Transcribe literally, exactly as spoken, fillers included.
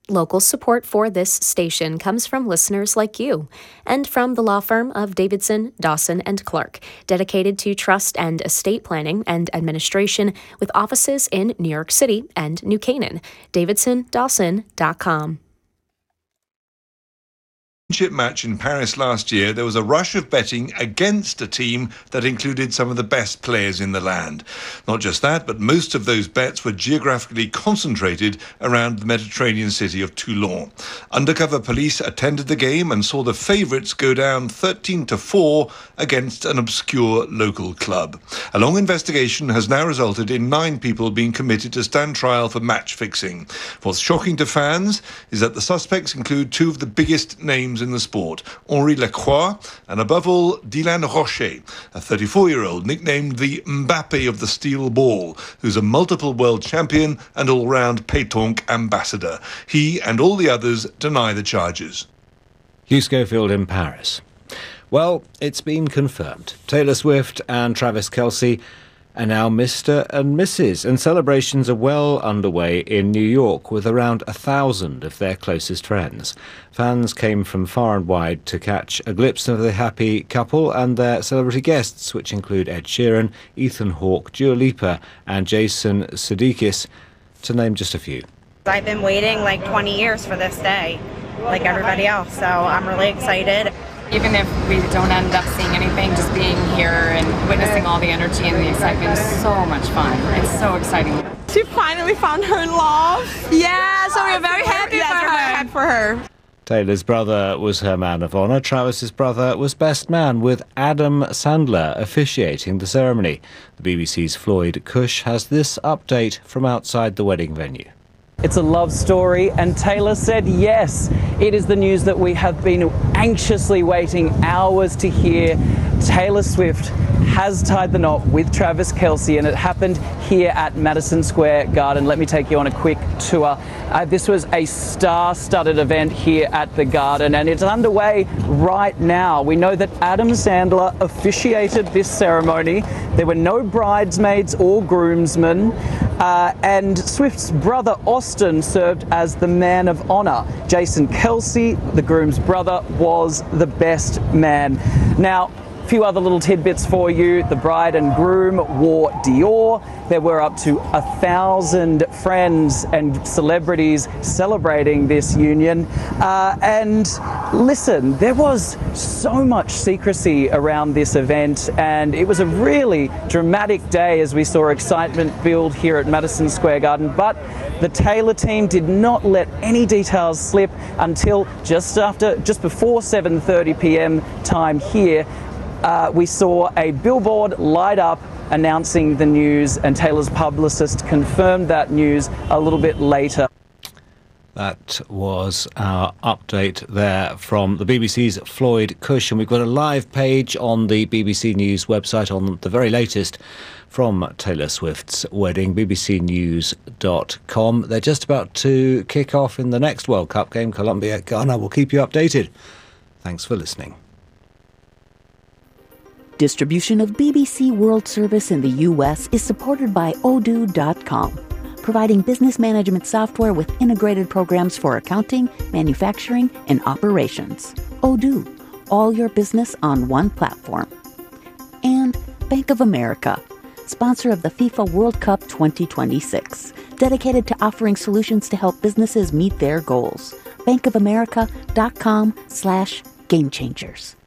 Local support for this station comes from listeners like you and from the law firm of Davidson, Dawson and Clark, dedicated to trust and estate planning and administration with offices in New York City and New Canaan. davidson dawson dot com. Match in Paris last year, there was a rush of betting against a team that included some of the best players in the land. Not just that, but most of those bets were geographically concentrated around the Mediterranean city of Toulon. Undercover police attended the game and saw the favourites go down thirteen to four against an obscure local club. A long investigation has now resulted in nine people being committed to stand trial for match fixing. What's shocking to fans is that the suspects include two of the biggest names in the sport, Henri Lacroix and above all Dylan Rocher, a thirty-four-year-old nicknamed the Mbappe of the steel ball, who's a multiple world champion and all-round pétanque ambassador. He and all the others deny the charges. Hugh Schofield in Paris. Well, it's been confirmed. Taylor Swift and Travis Kelce are now Mister and Missus and celebrations are well underway in New York with around a thousand of their closest friends. Fans came from far and wide to catch a glimpse of the happy couple and their celebrity guests, which include Ed Sheeran, Ethan Hawke, Dua Lipa and Jason Sudeikis, to name just a few. I've been waiting like twenty years for this day, like everybody else, so I'm really excited. Even if we don't end up seeing anything, just being here and witnessing all the energy and the excitement is so much fun. It's so exciting. She finally found her love. Yeah, so we're very happy yes, for we're her. very happy for her. Taylor's brother was her man of honour. Travis's brother was best man, with Adam Sandler officiating the ceremony. The B B C's Floyd Cush has this update from outside the wedding venue. It's a love story, and Taylor said yes. It is the news that we have been anxiously waiting hours to hear. Taylor Swift has tied the knot with Travis Kelce, and it happened here at Madison Square Garden. Let me take you on a quick tour. Uh, this was a star-studded event here at the Garden, and it's underway right now. We know that Adam Sandler officiated this ceremony. There were no bridesmaids or groomsmen, uh, and Swift's brother Austin served as the man of honor. Jason Kelce, the groom's brother, was the best man. Now, a few other little tidbits for you. The bride and groom wore Dior. There were up to a thousand friends and celebrities celebrating this union. Uh, and listen, there was so much secrecy around this event, and it was a really dramatic day as we saw excitement build here at Madison Square Garden. But the Taylor team did not let any details slip until just after, just before seven thirty p m time here. Uh, we saw a billboard light up announcing the news, and Taylor's publicist confirmed that news a little bit later. That was our update there from the B B C's Floyd Cush, and we've got a live page on the B B C News website on the very latest from Taylor Swift's wedding, b b c news dot com. They're just about to kick off in the next World Cup game, Colombia, Ghana. We'll keep you updated. Thanks for listening. Distribution of B B C World Service in the U S is supported by Odoo dot com, providing business management software with integrated programs for accounting, manufacturing, and operations. Odoo, all your business on one platform. And Bank of America, sponsor of the FIFA World Cup twenty twenty-six, dedicated to offering solutions to help businesses meet their goals. bank of america dot com slash game changers.